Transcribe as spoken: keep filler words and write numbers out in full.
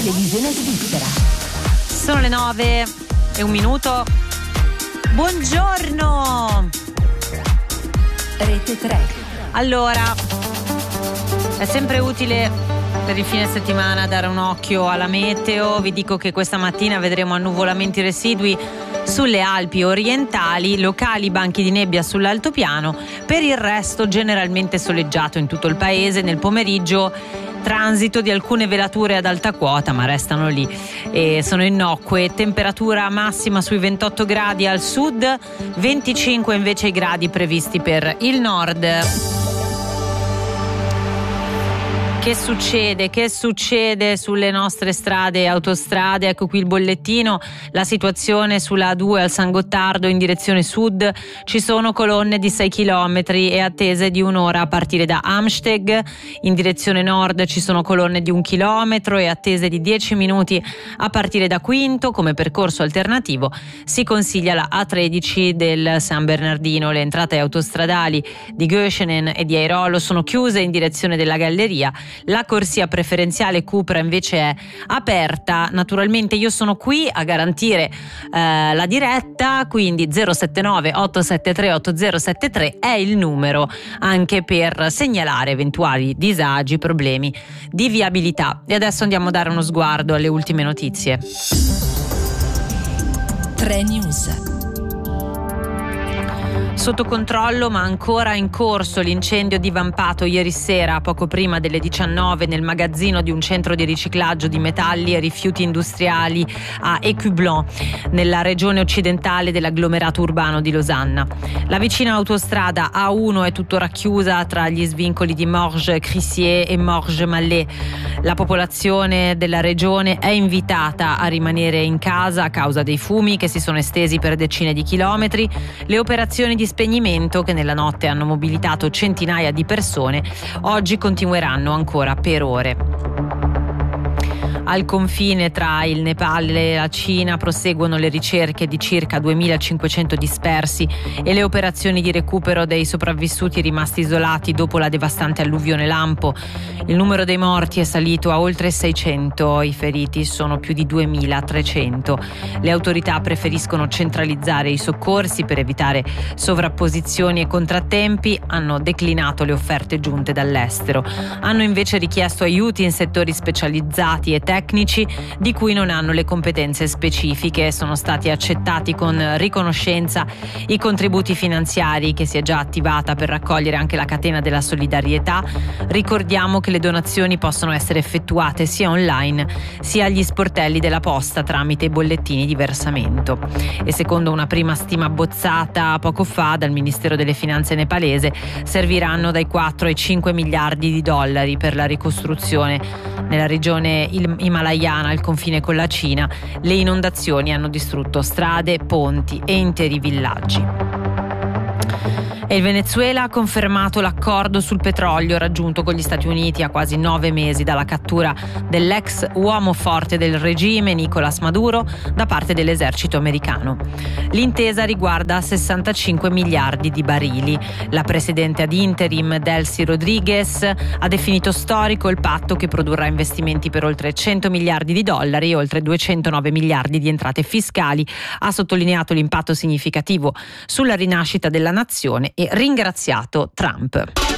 Televisione svizzera. Sono le nove e un minuto. Buongiorno. Rete tre. Allora, è sempre utile per il fine settimana dare un occhio alla meteo. Vi dico che questa mattina vedremo annuvolamenti residui sulle Alpi orientali, locali banchi di nebbia sull'altopiano. Per il resto generalmente soleggiato in tutto il paese. Nel pomeriggio transito di alcune velature ad alta quota, ma restano lì e sono innocue. Temperatura massima sui ventotto gradi al sud, venticinque invece i gradi previsti per il nord. Che succede? Che succede sulle nostre strade e autostrade? Ecco qui il bollettino. La situazione sulla A due al San Gottardo in direzione sud. Ci sono colonne di sei chilometri e attese di un'ora a partire da Amsteg. In direzione nord ci sono colonne di un chilometro e attese di dieci minuti a partire da Quinto. Come percorso alternativo si consiglia la A tredici del San Bernardino. Le entrate autostradali di Göschenen e di Airolo sono chiuse in direzione della Galleria. La corsia preferenziale Cupra invece è aperta. Naturalmente io sono qui a garantire eh, la diretta, quindi zero sette nove otto sette tre otto zero sette tre è il numero anche per segnalare eventuali disagi, problemi di viabilità. E adesso andiamo a dare uno sguardo alle ultime notizie. tre News. Sotto controllo ma ancora in corso l'incendio divampato ieri sera poco prima delle diciannove nel magazzino di un centro di riciclaggio di metalli e rifiuti industriali a Écublens, nella regione occidentale dell'agglomerato urbano di Losanna. La vicina autostrada A uno è tuttora chiusa tra gli svincoli di Morges-Crissier e Morges-Mallet. La popolazione della regione è invitata a rimanere in casa a causa dei fumi che si sono estesi per decine di chilometri. Le operazioni di spegnimento, che nella notte hanno mobilitato centinaia di persone, oggi continueranno ancora per ore. Al confine tra il Nepal e la Cina proseguono le ricerche di circa duemilacinquecento dispersi e le operazioni di recupero dei sopravvissuti rimasti isolati dopo la devastante alluvione lampo. Il numero dei morti è salito a oltre seicento, i feriti sono più di duemilatrecento. Le autorità preferiscono centralizzare i soccorsi per evitare sovrapposizioni e contrattempi, hanno declinato le offerte giunte dall'estero. Hanno invece richiesto aiuti in settori specializzati e tecnici di cui non hanno le competenze specifiche. Sono stati accettati con riconoscenza i contributi finanziari che si è già attivata per raccogliere anche la catena della solidarietà. Ricordiamo che le donazioni possono essere effettuate sia online sia agli sportelli della posta tramite i bollettini di versamento. E secondo una prima stima abbozzata poco fa dal Ministero delle Finanze nepalese serviranno dai quattro ai cinque miliardi di dollari per la ricostruzione. Nella regione himalayana al confine con la Cina le inondazioni hanno distrutto strade, ponti e interi villaggi. E il Venezuela ha confermato l'accordo sul petrolio raggiunto con gli Stati Uniti a quasi nove mesi dalla cattura dell'ex uomo forte del regime Nicolás Maduro da parte dell'esercito americano. L'intesa riguarda sessantacinque miliardi di barili. La presidente ad interim Delcy Rodriguez ha definito storico il patto che produrrà investimenti per oltre cento miliardi di dollari e oltre duecentonove miliardi di entrate fiscali. Ha sottolineato l'impatto significativo sulla rinascita della nazione e ringraziato Trump.